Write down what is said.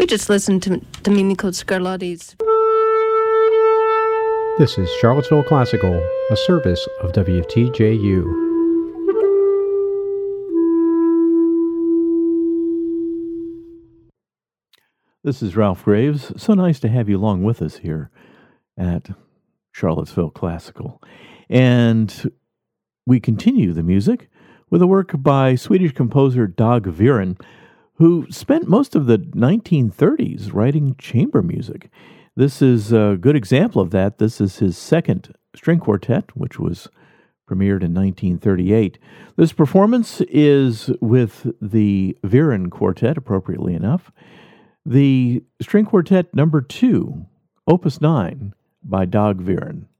We just listened to Domenico Scarlatti's. This is Charlottesville Classical, a service of WTJU. This is Ralph Graves. So nice to have you along with us here at Charlottesville Classical. And we continue the music with a work by Swedish composer Dag Viren, who spent most of the 1930s writing chamber music. This is a good example of that. This is his second string quartet, which was premiered in 1938. This performance is with the Viren Quartet, appropriately enough. The string quartet number 2, Opus 9, by Dag Viren.